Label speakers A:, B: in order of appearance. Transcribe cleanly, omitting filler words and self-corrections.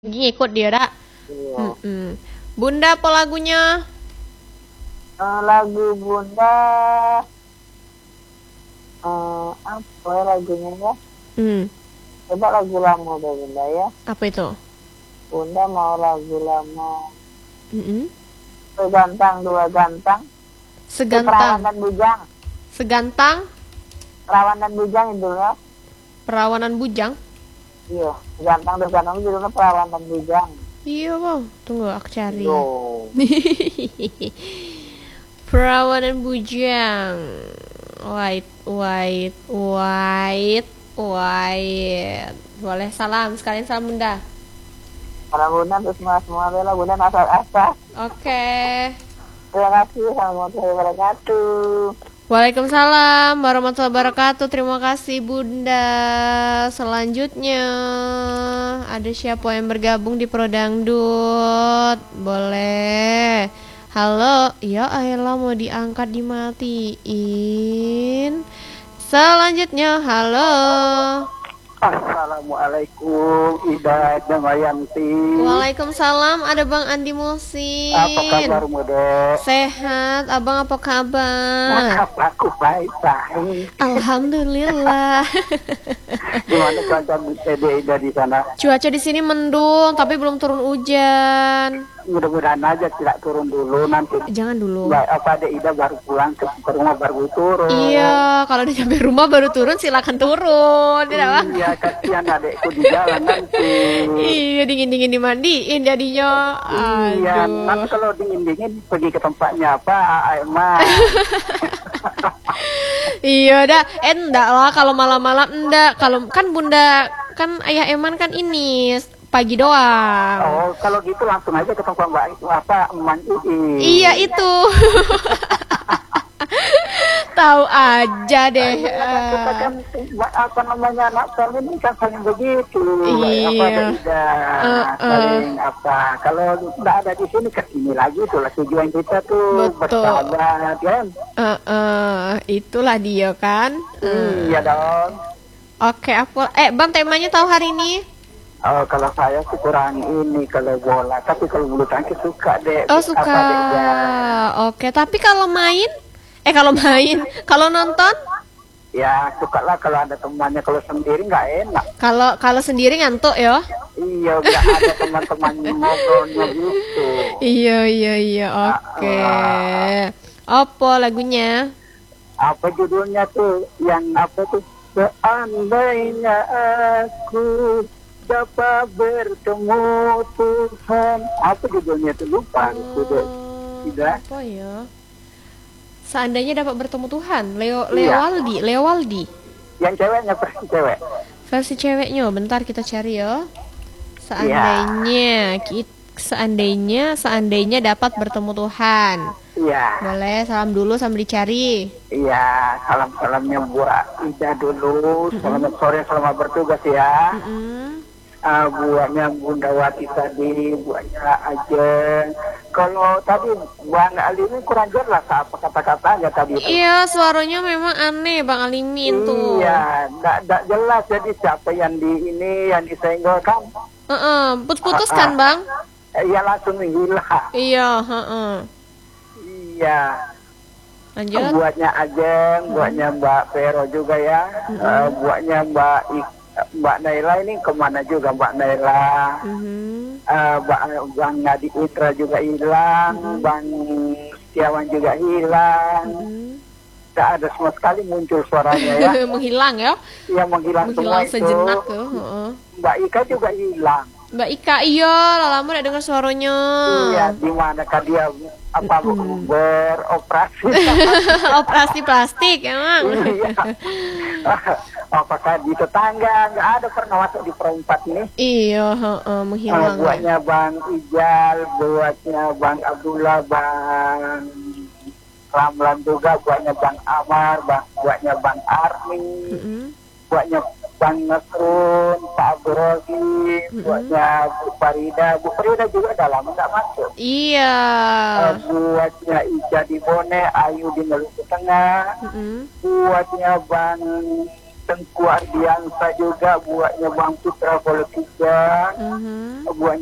A: Ngikut dia dak.
B: Iya.
A: Bunda apa lagunya?
B: Lagu Bunda apa ya lagunya ya? Coba lagu lama deh Bunda ya.
A: Apa itu?
B: Bunda mau lagu lama. Segantang dua gantang. Perawan
A: Segantang.
B: dan bujang.
A: Segantang.
B: Perawan dan bujang itu ya.
A: Perawanan bujang.
B: Iya. Segantang dua gantang itu judulnya Perawan dan bujang.
A: Iya bang. Tunggu aku cari.
B: Yo.
A: Perawanan bujang. White. Boleh salam. Sekalian salam bunda.
B: Para Bunda terus semua bela Bunda asal-asal.
A: Oke.
B: Terima kasih. Assalamualaikum warahmatullahi wabarakatuh.
A: Waalaikumsalam warahmatullahi wabarakatuh. Terima kasih Bunda. Selanjutnya ada siapa yang bergabung di Prodangdut? Boleh. Halo. Ya elah mau diangkat dimatiin. Selanjutnya halo.
B: Assalamualaikum Ida Damayanti.
A: Waalaikumsalam. Ada Bang Andi Musin.
B: Apa kabarmu dek?
A: Sehat. Abang apa kabar?
B: Aku baik-baik.
A: Alhamdulillah.
B: Gimana cuaca Ida di sana?
A: Cuaca di sini mendung, tapi belum turun hujan.
B: Mudah-mudahan aja tidak turun dulu nanti.
A: Jangan dulu.
B: Apa Dek Ida baru pulang ke rumah baru turun.
A: Iya, kalau udah sampai rumah baru turun silakan turun, tidak Bang?
B: Iya, kasihan adekku di jalan nanti.
A: Iya, dingin-dingin dimandiin jadinya.
B: Iya,
A: Aduh.
B: nanti kalau dingin-dingin pergi ke tempatnya apa? Emang.
A: Iya dah, enggak lah kalau malam-malam enggak. Kalau kan Bunda kan ayah Eman kan ini pagi doang.
B: Oh, kalau gitu langsung aja ke tempat Mbak Eman Ii.
A: Iya itu. Tahu aja deh.
B: Kita kan apa namanya anak saling ini kan saling begitu.
A: Iya.
B: Apa beda saling apa. Kalau nggak ada di sini ke sini lagi itulah tujuan kita tuh.
A: Betul.
B: Bersahabat kan.
A: Itulah dia kan.
B: Iya dong.
A: Oke, Bang temanya tahu hari ini?
B: Oh, kalau saya sih kurang ini kalau bola, tapi kalau bulu tangkis suka deh.
A: Oh suka.
B: Apa, deh, ya.
A: Oke, tapi kalau kalau nonton?
B: Ya suka lah kalau ada temannya, kalau sendiri nggak enak.
A: Kalau sendiri ngantuk ya?
B: Iya, nggak ada teman-teman ngobrolnya gitu.
A: Iya. Oke. Apa lagunya?
B: Apa judulnya tuh? Yang apa tuh? Seandainya aku dapat bertemu Tuhan. Apa judulnya tuh? Lupa. Tidak.
A: Apa ya? Seandainya dapat bertemu Tuhan. Leo
B: Iya.
A: Waldi.
B: Yang ceweknya versi cewek.
A: Versi ceweknya. Bentar kita cari ya. Seandainya dapat bertemu Tuhan.
B: Iya.
A: Boleh salam dulu sambil dicari.
B: Iya, salam-salamnya buat Ida dulu. Selamat sore, selamat bertugas ya. Buatnya Bunda Wati tadi, buatnya Ajeng. Kalau tadi Bang Alimi kurang jelas apa kata-katanya tadi.
A: Iya, suaranya memang aneh Bang Alimin tuh.
B: Iya, enggak jelas jadi siapa yang yang disenggol kan.
A: Putus-putus kan Bang?
B: Iya langsung hilang.
A: Iya,
B: Iya.
A: Lanjut.
B: Buatnya Ajeng, buatnya Mbak Vero juga ya. Buatnya Mbak Naila ini kemana juga Mbak Naila. Bang Nadi Putra juga hilang, Bang Setiawan juga hilang. Tak ada sama sekali muncul suaranya ya.
A: Menghilang ya?
B: Yang menghilang semua itu.
A: Sejenak tuh.
B: Mbak Ika juga hilang.
A: Mbak Ika, iya, lama udah dengar suaranya.
B: Iya, di manakah dia beroperasi?
A: Operasi plastik emang.
B: Iya. Apakah di tetangga nggak ada pernah masuk di perempat ini?
A: Iya, menghilang.
B: Buatnya Bang Ijal, buatnya Bang Abdullah, Bang Ramlan juga, buatnya Bang Amar, buatnya Bang Armi, buatnya Bang Nasrun, Pak Abdurrahim, buatnya Bu Farida juga udah lama nggak masuk.
A: Iya.
B: Buatnya Ija di Bone, Ayu di Maluku Tengah, buatnya Bang Tengku Ardiansa juga, buatnya Bang Putra Politika, buatnya